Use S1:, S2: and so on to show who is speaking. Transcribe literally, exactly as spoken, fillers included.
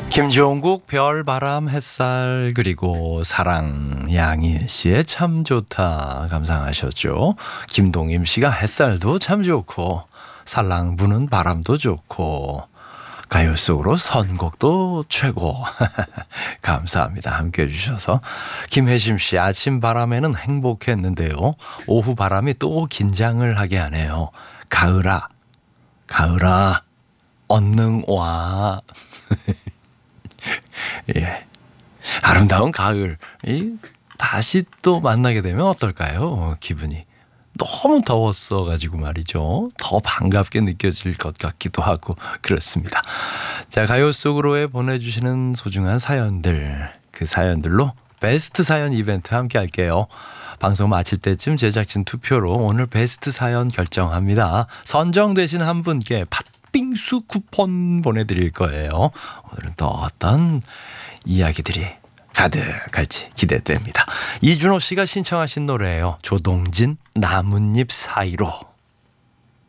S1: 김종국 별, 바람, 햇살 그리고 사랑 양희은 씨의 참 좋다 감상하셨죠. 김동임 씨가 햇살도 참 좋고 살랑 부는 바람도 좋고 가요 속으로 선곡도 최고. 감사합니다. 함께 해주셔서. 김혜심 씨 아침 바람에는 행복했는데요. 오후 바람이 또 긴장을 하게 하네요. 가을아 가을아 얼른 와. 예, 아름다운 가을 이 다시 또 만나게 되면 어떨까요? 어, 기분이 너무 더웠어 가지고 말이죠. 더 반갑게 느껴질 것 같기도 하고 그렇습니다. 자, 가요 속으로에 보내주시는 소중한 사연들, 그 사연들로 베스트 사연 이벤트 함께 할게요. 방송 마칠 때쯤 제작진 투표로 오늘 베스트 사연 결정합니다. 선정되신 한 분께 팥빙수 쿠폰 보내드릴 거예요. 오늘은 또 어떤 이야기들이 가득할지 기대됩니다. 이준호 씨가 신청하신 노래예요. 조동진 나뭇잎 사이로.